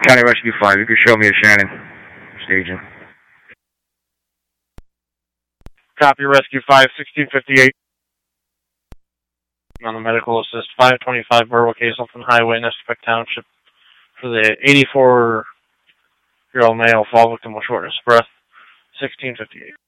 County Rescue 5, you can show me a Shannon. Staging. Copy, Rescue 5, 1658. On the medical assist, 525 Berwick Hazelton Highway, Nestspec Township, for the 84-year-old male, fall victim with shortness of breath, 1658.